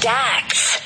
Stax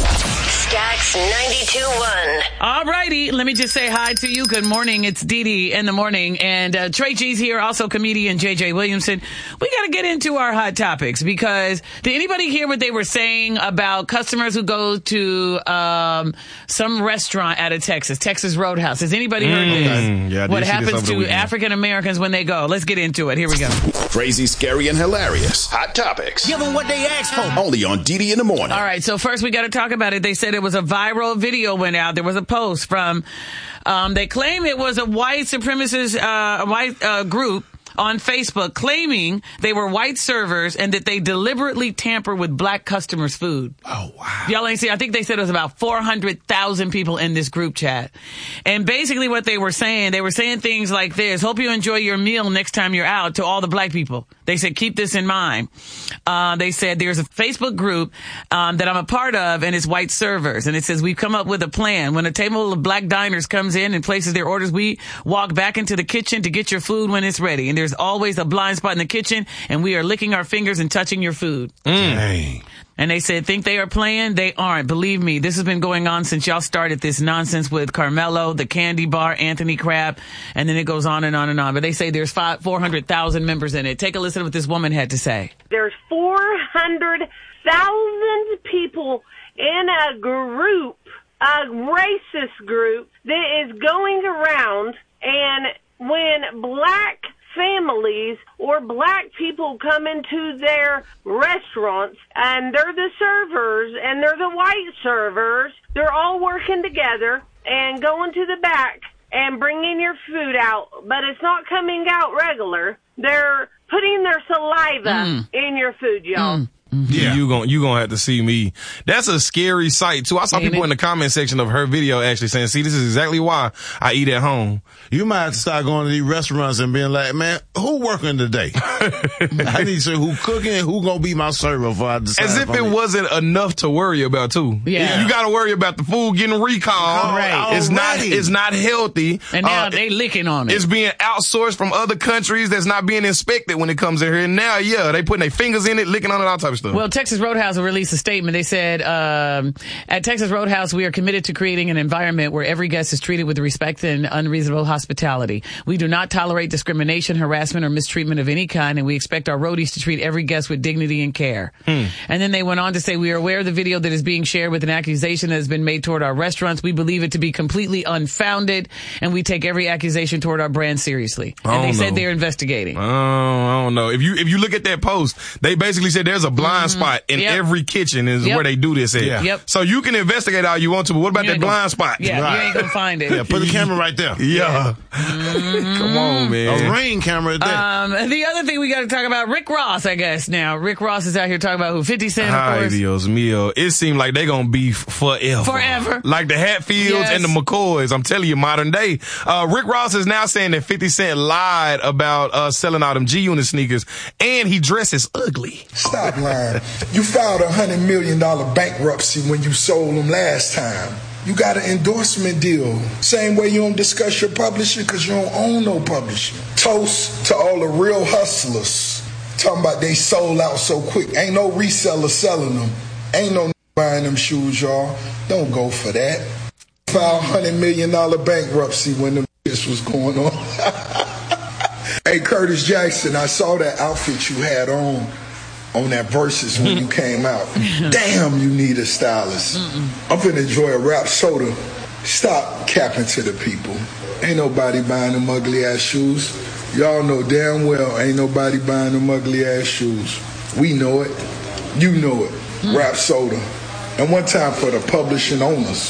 92.1. All righty. Let me just say hi to you. Good morning. It's Dee Dee in the morning. And Trey G's here, also comedian JJ Williamson. We got to get into our hot topics because did anybody hear what they were saying about customers who go to some restaurant out of Texas Roadhouse? Has anybody heard this? Yeah, what happens to African Americans when they go? Let's get into it. Here we go. Crazy, scary, and hilarious. Hot topics. Give them what they asked for. Only on Dee Dee in the morning. All right. So first we got to talk about it. They said it was a viral video went out. There was a post from, they claim it was a white supremacist, group on Facebook claiming they were white servers and that they deliberately tamper with black customers' food. Oh, wow. Y'all ain't see, I think they said it was about 400,000 people in this group chat. And basically what they were saying things like this: hope you enjoy your meal next time you're out, to all the black people. They said, keep this in mind. They said there's a Facebook group that I'm a part of, and it's white servers. And it says, we've come up with a plan. When a table of black diners comes in and places their orders, we walk back into the kitchen to get your food when it's ready. And there's always a blind spot in the kitchen, and we are licking our fingers and touching your food. Dang. And they said, think they are playing? They aren't. Believe me, this has been going on since y'all started this nonsense with Carmelo, the Candy Bar, Anthony Crabb, and then it goes on and on and on. But they say there's 400,000 members in it. Take a listen to what this woman had to say. There's 400,000 people in a group, a racist group, that is going around, and when black families or black people come into their restaurants and they're the servers and they're the white servers, they're all working together and going to the back and bringing your food out, but it's not coming out regular. They're putting their saliva in your food, y'all. Yeah, you gonna have to see me. That's a scary sight too. I saw people in the comment section of her video actually saying, "See, this is exactly why I eat at home." You might have to start going to these restaurants and being like, "Man, who working today? I need to see who cooking, who gonna be my server before I decide." As if it wasn't enough to worry about too. Yeah, you got to worry about the food getting recalled. Right. It's not healthy, and now they licking on it. It's being outsourced from other countries that's not being inspected when it comes in here. And now, they putting their fingers in it, licking on it, all type of stuff. Well, Texas Roadhouse released a statement. They said, at Texas Roadhouse, we are committed to creating an environment where every guest is treated with respect and unreasonable hospitality. We do not tolerate discrimination, harassment, or mistreatment of any kind, and we expect our roadies to treat every guest with dignity and care. And then they went on to say, we are aware of the video that is being shared with an accusation that has been made toward our restaurants. We believe it to be completely unfounded, and we take every accusation toward our brand seriously. And they said they're investigating. I don't know. If you look at that post, they basically said there's a blind spot in every kitchen is where they do this at. Yep. So you can investigate all you want to, but what about that blind spot? Yeah, you ain't gonna find it. Yeah, put the camera right there. Yeah. Come on, man. A Ring camera there. The other thing we got to talk about, Rick Ross, I guess now. Rick Ross is out here talking about who? 50 Cent, of course. Ay, Dios mío. It seemed like they gonna be forever. Like the Hatfields and the McCoys. I'm telling you, modern day. Rick Ross is now saying that 50 Cent lied about selling all them G-Unit sneakers, and he dresses ugly. Stop lying. You filed a $100 million bankruptcy when you sold them last time. You got an endorsement deal. Same way you don't discuss your publisher because you don't own no publisher. Toast to all the real hustlers. Talking about they sold out so quick. Ain't no reseller selling them. Ain't no buying them shoes, y'all. Don't go for that. Filed $100 million bankruptcy when the this was going on. Hey, Curtis Jackson, I saw that outfit you had on that Versus when you came out. Damn, you need a stylist. I'm finna enjoy a rap soda. Stop capping to the people. Ain't nobody buying them ugly ass shoes. Y'all know damn well ain't nobody buying them ugly ass shoes. We know it. You know it. Rap soda. And one time for the publishing owners.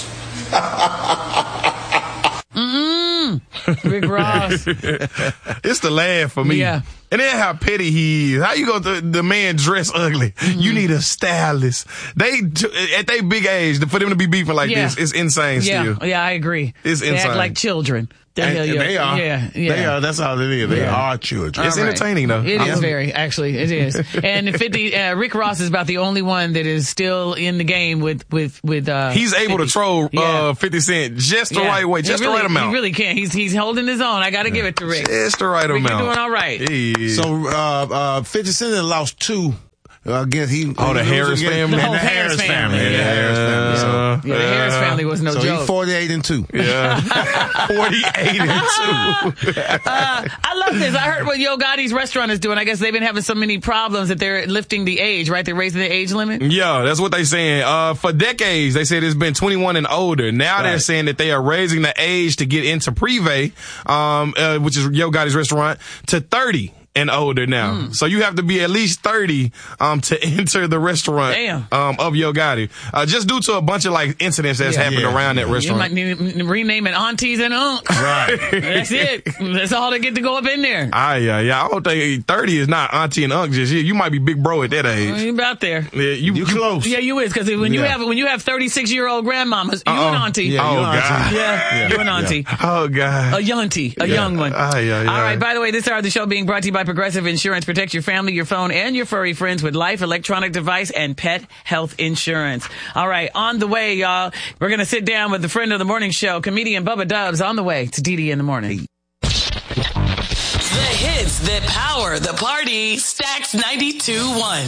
Rick Ross. It's the laugh for me. Yeah. And then how petty he is. How you gonna the man dress ugly? You need a stylist. They at their big age for them to be beefing like this, it's insane. Still, yeah, I agree. It's they insane. Act like children. They are. Yeah. They are. That's all it is. They are children. It's entertaining though. It is very, actually, it is. And Rick Ross is about the only one that is still in the game with he's able 50. to troll 50 Cent just the right way, just the right amount. He really can. He's holding his own. I got to give it to Rick. Just the right amount. You're doing all right. Yeah. So 50 Cent lost 2 Again, the Harris family. The whole Harris family. Yeah, the Harris family. So, the Harris family was no joke. He's 48-2. Yeah. 48-2. I love this. I heard what Yo Gotti's restaurant is doing. I guess they've been having so many problems that they're lifting the age, right? They're raising the age limit. Yeah, that's what they're saying. For decades, they said it's been 21 and older. Now they're saying that they are raising the age to get into Privé, which is Yo Gotti's restaurant, to 30. And older now. So you have to be at least 30 to enter the restaurant of Yo Gotti. Just due to a bunch of like incidents that's happened around that restaurant. You might need to rename it Aunties and Unks. Right. That's it. That's all they get to go up in there. I don't think 30 is not Auntie and Unc just yet. You might be big bro at that age. You about there. Yeah, you close. Yeah, you is, because when you have 36-year-old grandmamas, you an auntie. Yeah, God. Yeah, you an auntie. Oh God. A yountie, a young one. All right, by the way, this hour of the show being brought to you by Progressive Insurance. Protect your family, your phone, and your furry friends with life, electronic device, and pet health insurance. All right, on the way, y'all. We're going to sit down with the friend of the morning show, comedian Bubba Dubs, on the way to DD in the Morning. The hits that power the party. Stacks 92.1.